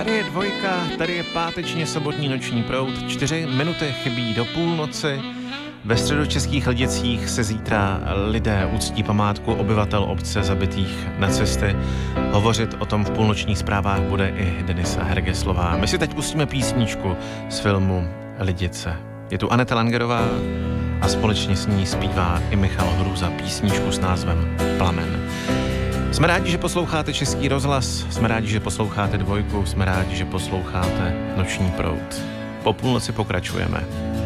Tady je dvojka, tady je pátečně sobotní noční proud, 4 minuty chybí do půlnoci. Ve středočeských Lidicích se zítra lidé uctí památku obyvatel obce zabitých nacisty. Hovořit o tom v půlnočních zprávách bude i Denisa Hergeslová. My si teď pustíme písničku z filmu Lidice. Je tu Aneta Langerová a společně s ní zpívá i Michal Hruza písničku s názvem Plamen. Jsme rádi, že posloucháte Český rozhlas, jsme rádi, že posloucháte dvojku, jsme rádi, že posloucháte Noční proud. Po půlnoci pokračujeme.